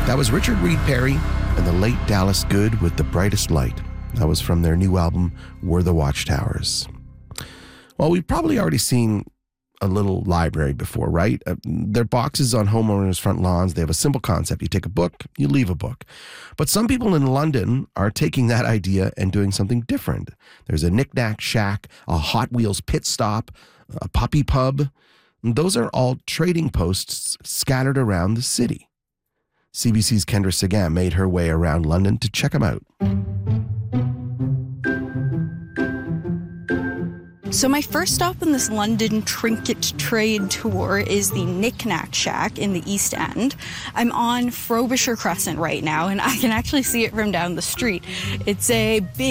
That was Richard Reed Parry and the late Dallas Good with The Brightest Light. That was from their new album, Were the Watchtowers. Well, we've probably already seen a little library before, right? They're boxes on homeowners' front lawns. They have a simple concept. You take a book, you leave a book. But some people in London are taking that idea and doing something different. There's a knick-knack shack, a Hot Wheels pit stop, a puppy pub. And those are all trading posts scattered around the city. CBC's Kendra Sagan made her way around London to check them out. So my first stop on this London trinket trade tour is the Knick Knack Shack in the East End. I'm on Frobisher Crescent right now, and I can actually see it from down the street. It's a big